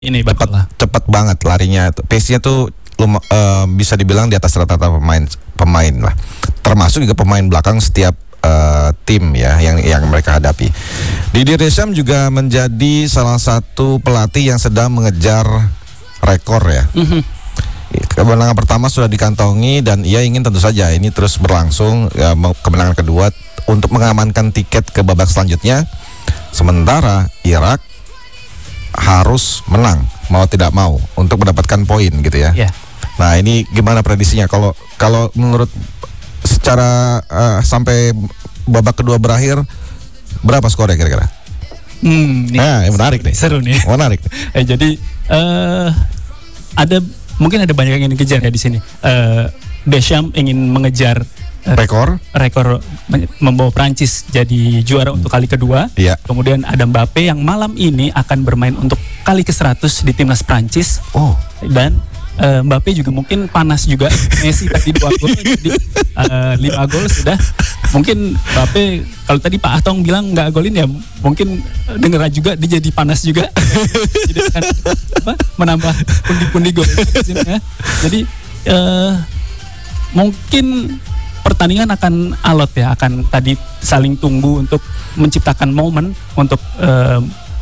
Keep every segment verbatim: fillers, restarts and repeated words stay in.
Ini cepat lah. cepat banget larinya. Pace-nya tuh lum, uh, bisa dibilang di atas rata-rata pemain pemain lah. Termasuk juga pemain belakang setiap uh, tim ya yang yang mereka hadapi. Didier Deschamps juga menjadi salah satu pelatih yang sedang mengejar rekor ya. Mm-hmm. Kemenangan pertama sudah dikantongi dan ia ingin tentu saja ini terus berlangsung ya, kemenangan kedua untuk mengamankan tiket ke babak selanjutnya. Sementara Irak harus menang mau tidak mau untuk mendapatkan poin gitu ya. Yeah. Nah ini gimana prediksinya kalau kalau menurut secara uh, sampai babak kedua berakhir berapa skornya kira-kira? Hmm, nah, menarik nih. Seru nih. Menarik. eh, jadi uh, ada mungkin ada banyak yang ingin dikejar ya di sini. Uh, Deschamps ingin mengejar rekor rekor membawa Prancis jadi juara untuk kali kedua. Iya. Kemudian ada Mbappe yang malam ini akan bermain untuk kali ke seratus di timnas Prancis. Oh. Dan uh, Mbappe juga mungkin panas juga. Messi tadi dua gol jadi uh, lima gol sudah. Mungkin Mbappe kalau tadi Pak Atong bilang nggak golin ya mungkin dengar juga dia jadi panas juga. Jadi akan apa, menambah pundi-pundi gol ya. Jadi uh, mungkin pertandingan akan alot ya, akan tadi saling tunggu untuk menciptakan momen untuk uh,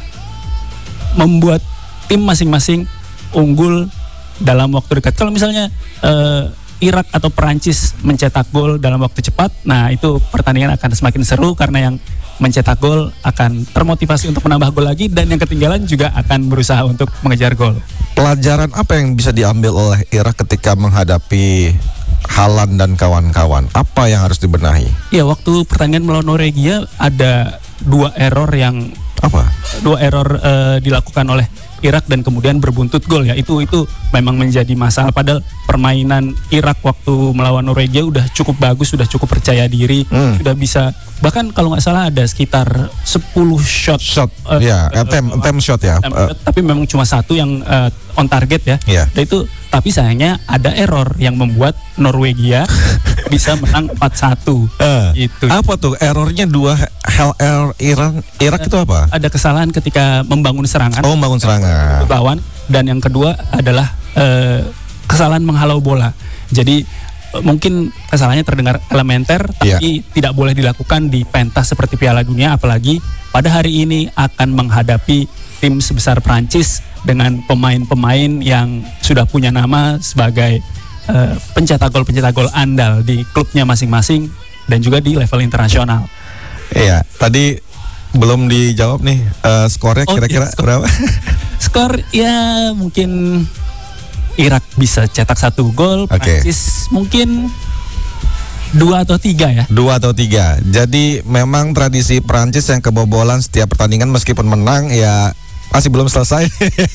membuat tim masing-masing unggul dalam waktu dekat. Kalau misalnya uh, Irak atau Perancis mencetak gol dalam waktu cepat, nah itu pertandingan akan semakin seru karena yang mencetak gol akan termotivasi untuk menambah gol lagi dan yang ketinggalan juga akan berusaha untuk mengejar gol. Pelajaran apa yang bisa diambil oleh Irak ketika menghadapi Haaland dan kawan-kawan? Apa yang harus dibenahi? Ya, waktu pertandingan melawan Norwegia ada dua error yang apa? Dua error uh, dilakukan oleh Irak dan kemudian berbuntut gol ya. Itu itu memang menjadi masalah. Padahal permainan Irak waktu melawan Norwegia udah cukup bagus, sudah cukup percaya diri, hmm. sudah bisa bahkan kalau nggak salah ada sekitar sepuluh shot shot uh, ya, attempt uh, attempt shot ya. Uh, tapi memang cuma satu yang uh, on target ya. Yeah. Dan itu tapi sayangnya ada error yang membuat Norwegia bisa menang empat satu. Uh, gitu. Apa tuh errornya dua hal er, Iran Irak uh, itu apa? Ada kesalahan ketika membangun serangan. Oh, membangun serangan. Lawan dan yang kedua adalah uh, kesalahan menghalau bola. Jadi uh, mungkin kesalahannya terdengar elementer tapi yeah. tidak boleh dilakukan di pentas seperti Piala Dunia, apalagi pada hari ini akan menghadapi tim sebesar Prancis dengan pemain-pemain yang sudah punya nama sebagai uh, pencetak gol pencetak gol andal di klubnya masing-masing dan juga di level internasional. Iya, tadi belum dijawab nih uh, skornya oh, kira-kira iya, skor. berapa? Skor ya mungkin Irak bisa cetak satu gol, okay. Prancis mungkin dua atau tiga ya. Dua atau tiga. Jadi memang tradisi Prancis yang kebobolan setiap pertandingan meskipun menang ya masih belum selesai.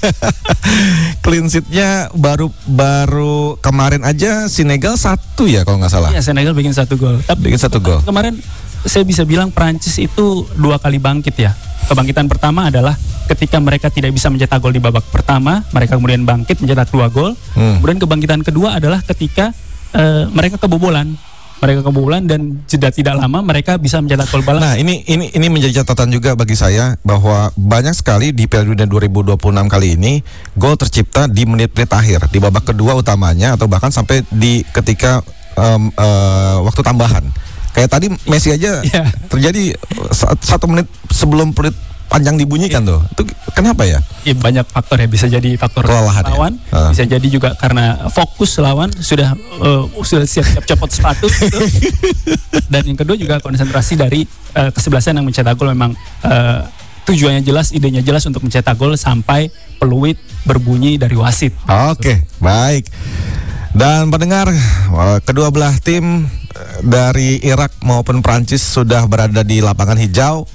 Clean sheet-nya baru baru kemarin aja Senegal satu ya kalau nggak salah. Iya, Senegal bikin satu gol. Tapi bikin satu gol. Kemarin saya bisa bilang Prancis itu dua kali bangkit ya. Kebangkitan pertama adalah ketika mereka tidak bisa mencetak gol di babak pertama, mereka kemudian bangkit mencetak dua gol. Hmm. Kemudian kebangkitan kedua adalah ketika uh, mereka kebobolan. Mereka kebobolan dan jeda tidak lama mereka bisa mencetak gol balas. Nah, ini ini ini menjadi catatan juga bagi saya bahwa banyak sekali di Piala Dunia dua ribu dua puluh enam kali ini gol tercipta di menit-menit akhir, di babak kedua utamanya atau bahkan sampai di ketika um, uh, waktu tambahan. Kayak tadi Messi aja yeah. terjadi satu menit sebelum peluit panjang dibunyikan yeah. tuh. Itu kenapa ya? Ya, banyak faktor ya, bisa jadi faktor kelelahan lawan, ya? uh. bisa jadi juga karena fokus lawan sudah uh, sudah siap-siap copot sepatu gitu. Dan yang kedua juga konsentrasi dari uh, kesebelasan yang mencetak gol memang uh, tujuannya jelas, idenya jelas untuk mencetak gol sampai peluit berbunyi dari wasit. Oke, okay, baik. Dan pendengar, kedua belah tim dari Irak maupun Prancis sudah berada di lapangan hijau.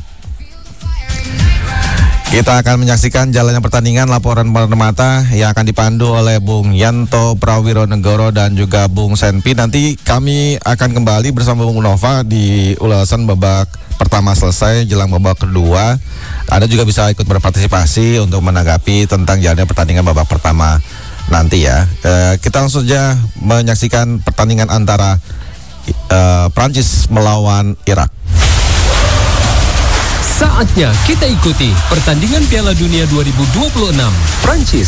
Kita akan menyaksikan jalannya pertandingan, laporan mata yang akan dipandu oleh Bung Yanto Prawironegoro dan juga Bung Senpi. Nanti kami akan kembali bersama Bung Nova di ulasan babak pertama selesai jelang babak kedua. Anda juga bisa ikut berpartisipasi untuk menanggapi tentang jalannya pertandingan babak pertama nanti ya. E, kita langsung saja menyaksikan pertandingan antara e, Prancis melawan Irak. Saatnya kita ikuti pertandingan Piala Dunia dua ribu dua puluh enam. Prancis